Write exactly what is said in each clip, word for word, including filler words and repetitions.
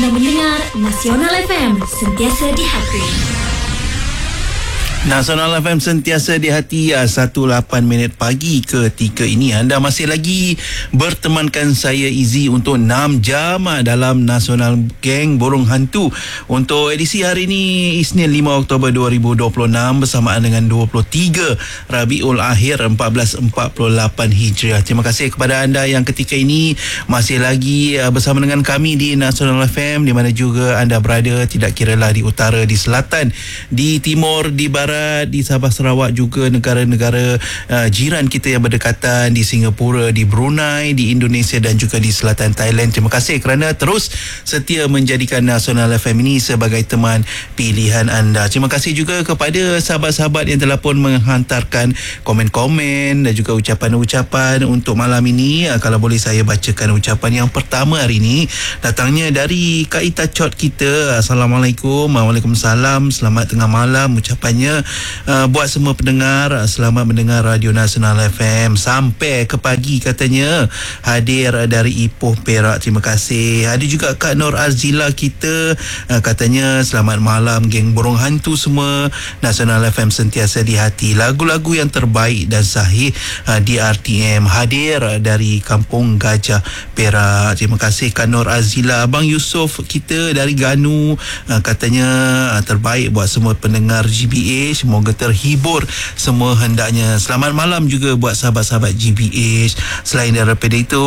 Anda mendengar Nasional F M, sentiasa di hati. Nasional F M sentiasa di hati. Satu lapan minit pagi ketika ini anda masih lagi bertemankan saya Izzy untuk enam jam dalam Nasional Geng Burung Hantu untuk edisi hari ini Isnin lima Oktober dua ribu dua puluh enam bersamaan dengan dua puluh tiga Rabiul Akhir seribu empat ratus empat puluh lapan Hijriah. Terima kasih kepada anda yang ketika ini masih lagi bersama dengan kami di Nasional F M, di mana juga anda berada, tidak kiralah di utara, di selatan, di timur, di barat, di Sabah Sarawak, juga negara-negara uh, jiran kita yang berdekatan, di Singapura, di Brunei, di Indonesia dan juga di selatan Thailand. Terima kasih kerana terus setia menjadikan Nasional F M ini sebagai teman pilihan anda. Terima kasih juga kepada sahabat-sahabat yang telah pun menghantarkan komen-komen dan juga ucapan-ucapan untuk malam ini. Uh, kalau boleh saya bacakan ucapan yang pertama hari ini, datangnya dari Kak Ita Chot kita. Assalamualaikum. Waalaikumsalam. Selamat tengah malam ucapannya. Uh, buat semua pendengar, uh, selamat mendengar Radio Nasional F M sampai ke pagi katanya. Hadir uh, dari Ipoh, Perak. Terima kasih. Ada juga Kak Nur Azila kita, uh, katanya selamat malam geng burung hantu semua. Nasional F M sentiasa di hati. Lagu-lagu yang terbaik dan sahih uh, di R T M. Hadir uh, dari Kampung Gajah, Perak. Terima kasih Kak Nur Azila. Abang Yusof kita dari Ganu, uh, katanya uh, terbaik buat semua pendengar G B A. Semoga terhibur semua hendaknya. Selamat malam juga buat sahabat-sahabat G B H. Selain daripada itu,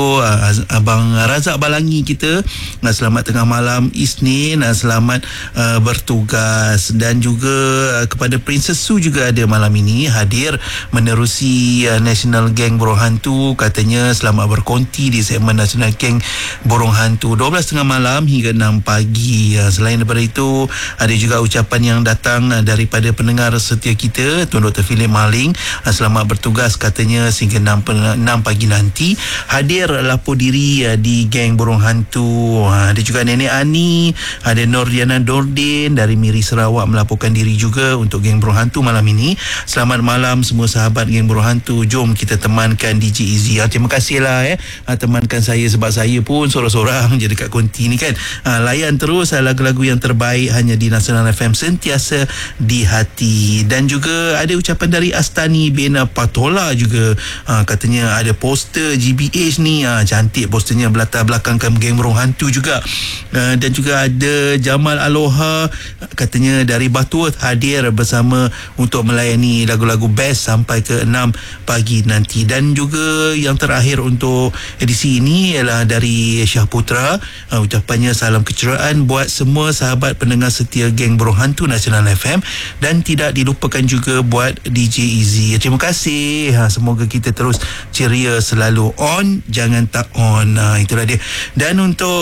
Abang Razak Balangi kita, selamat tengah malam Isnin, selamat uh, bertugas. Dan juga uh, kepada Princess Su juga ada malam ini hadir menerusi uh, National Gang Burung Hantu. Katanya selamat berkonti di segmen National Gang Burung Hantu dua belas tengah malam hingga enam pagi. Uh, selain daripada itu, ada juga ucapan yang datang uh, daripada pendengar setia kita, Tuan Doktor Philip Maling. Selamat bertugas katanya sehingga enam pagi nanti. Hadir lapor diri di Geng Burung Hantu. Ada juga Nenek Ani, ada Nordiana Dordin dari Miri Sarawak melaporkan diri juga untuk Geng Burung Hantu malam ini. Selamat malam semua sahabat Geng Burung Hantu. Jom kita temankan D J Izzy. Terima kasihlah eh temankan saya, sebab saya pun sorang-sorang je dekat konti ni kan. Layan terus lagu-lagu yang terbaik hanya di Nasional F M sentiasa di hati. Dan juga ada ucapan dari Astani bin Patola juga, ha, katanya ada poster G B H ni, ha, cantik posternya, berlatar belakangkan Geng Burung Hantu juga. Ha, dan juga ada Jamal Aloha, katanya dari Butterworth, hadir bersama untuk melayani lagu-lagu best sampai ke enam pagi nanti. Dan juga yang terakhir untuk edisi ini ialah dari Syah Putra, ha, ucapannya salam keceriaan buat semua sahabat pendengar setia Geng Burung Hantu Nasional F M, dan tidak dilupakan juga buat D J Izzy. Terima kasih. Ha, semoga kita terus ceria, selalu on, jangan tak on. Ha, itulah dia. Dan untuk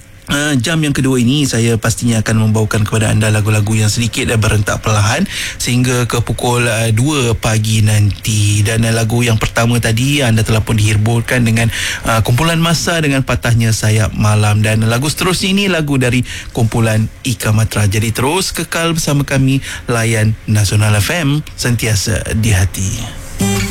Uh, jam yang kedua ini saya pastinya akan membawakan kepada anda lagu-lagu yang sedikit dan berentak perlahan sehingga ke pukul uh, dua pagi nanti. Dan uh, lagu yang pertama tadi anda telah pun dihiburkan dengan uh, kumpulan masa dengan Patahnya Sayap Malam. Dan lagu seterusnya ini lagu dari kumpulan Ika Matra. Jadi terus kekal bersama kami, layan Nasional F M sentiasa di hati.